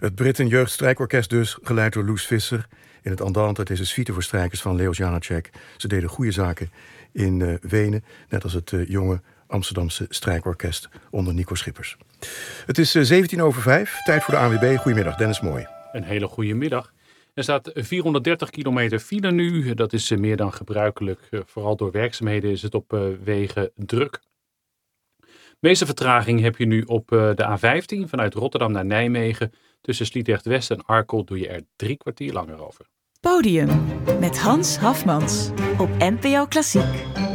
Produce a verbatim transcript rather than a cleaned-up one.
Het Britten Jeugdstrijkorkest dus, geleid door Loes Visser. In het Andante, het is een suite voor strijkers van Leos Janáček. Ze deden goede zaken in uh, Wenen, net als het uh, jonge Amsterdamse strijkorkest onder Nico Schippers. Het is uh, zeventien over vijf, tijd voor de A N W B. Goedemiddag, Dennis Mooij. Een hele goede middag. Er staat vierhonderddertig kilometer file nu. Dat is uh, meer dan gebruikelijk. Uh, vooral door werkzaamheden is het op uh, wegen druk. De meeste vertraging heb je nu op uh, de A vijftien vanuit Rotterdam naar Nijmegen. Tussen Sliedrecht West en Arkel doe je er drie kwartier langer over. Podium met Hans Hafmans op N P O Klassiek.